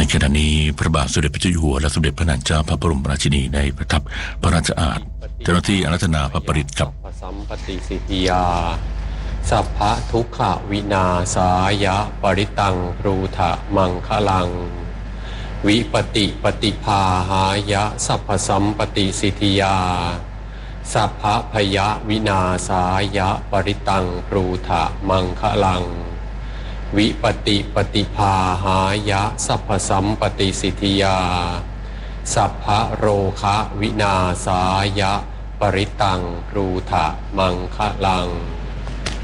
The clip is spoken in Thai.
ขณะนี้พระบาทสมเด็จพระเจ้าอยู่หัวและสมเด็จพระนางเจ้าพระบรมราชินีได้ประทับพระราชอาณาเจ้าหน้าที่อารัธนาพระปริตรกับสัมปติสิทธิยาสัพพะทุกขวินาสายะปริตังปรูทะมังคลังวิปติปฏิภาหายะสัพพสัมปติสิทธิยาสัพพะพยะวินาสายะปริตังปรูทะมังคลังวิปติปฏิภาหายะสัพพสัมปติสิทธิยาสัพพะโรคะวินาสายะปริตังปรูทะมังคลัง